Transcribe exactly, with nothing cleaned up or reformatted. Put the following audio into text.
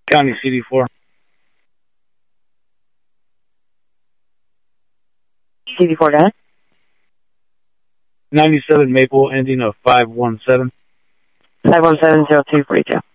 County C D four. C D four, go ahead. ninety-seven Maple, ending of five one seven. five one seven zero two forty-two.